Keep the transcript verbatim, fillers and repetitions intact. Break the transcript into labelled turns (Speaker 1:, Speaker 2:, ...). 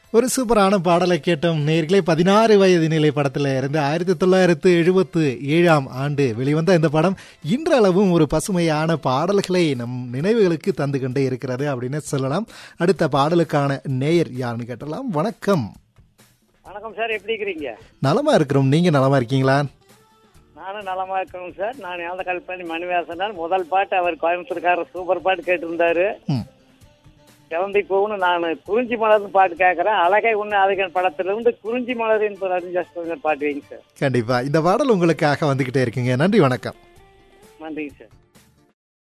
Speaker 1: ஒரு சூப்பரான பாடலை கேட்டோம் நேர்களே. பதினாறு வயது நிலை படத்துல இருந்து ஆயிரத்தி தொள்ளாயிரத்து எழுபத்து ஏழாம் ஆண்டு வெளிவந்த இந்த படம் இன்றளவும் ஒரு பசுமையான பாடல்களை நம் நினைவுகளுக்கு தந்து கொண்டே இருக்கிறது அப்படின்னு சொல்லலாம். அடுத்த பாடலுக்கான நேயர் யாருன்னு கேட்டலாம். வணக்கம்.
Speaker 2: வணக்கம் சார், எப்படி இருக்கிறீங்க?
Speaker 1: நலமா இருக்கிறோம், நீங்க நலமா இருக்கீங்களா?
Speaker 2: நானும் நலமா இருக்கணும் சார். நான் ஏழை கல்பனி மணிவாசன். முதல் பாட்டு அவர் கோயம்புத்தூர்காரர் சூப்பர் பாட்டு கேட்டிருந்தாரு. கிளம்பி போகணும். நான் குறிஞ்சி மலர்னு பாட்டு கேட்கறேன். அழகை ஒண்ணு அதிக படத்திலிருந்து குறிஞ்சி மலர் என்பது அறிஞர் பாட்டு வைங்க சார்.
Speaker 1: கண்டிப்பா இந்த பாடல் உங்களுக்காக வந்துகிட்டே இருக்குங்க. நன்றி, வணக்கம்.
Speaker 2: நன்றிங்க சார்.